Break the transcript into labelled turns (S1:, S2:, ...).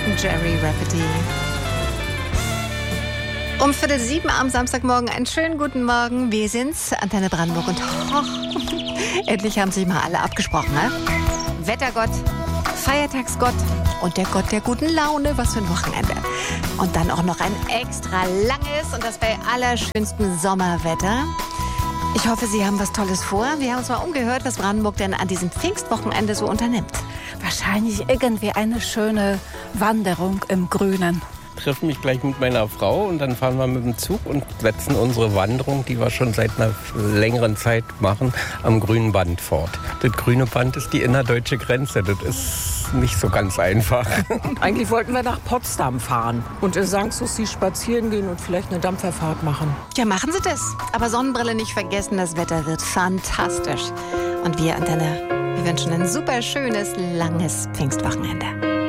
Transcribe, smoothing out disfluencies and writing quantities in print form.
S1: Jerry Rafferty. Um 6:45 am Samstagmorgen einen schönen guten Morgen. Wir sind's, Antenne Brandenburg. Und endlich haben sich mal alle abgesprochen, ne? Wettergott, Feiertagsgott und der Gott der guten Laune. Was für ein Wochenende. Und dann auch noch ein extra langes und das bei allerschönstem Sommerwetter. Ich hoffe, Sie haben was Tolles vor. Wir haben uns mal umgehört, was Brandenburg denn an diesem Pfingstwochenende so unternimmt.
S2: Wahrscheinlich irgendwie eine schöne Wanderung im Grünen.
S3: Treffe mich gleich mit meiner Frau und dann fahren wir mit dem Zug und setzen unsere Wanderung, die wir schon seit einer längeren Zeit machen, am grünen Band fort. Das grüne Band ist die innerdeutsche Grenze. Das ist nicht so ganz einfach.
S4: Eigentlich wollten wir nach Potsdam fahren und in St. Susi spazieren gehen und vielleicht eine Dampferfahrt machen.
S1: Ja, machen Sie das. Aber Sonnenbrille nicht vergessen, das Wetter wird fantastisch. Und wir, Antenne, wir wünschen ein super schönes, langes Pfingstwochenende.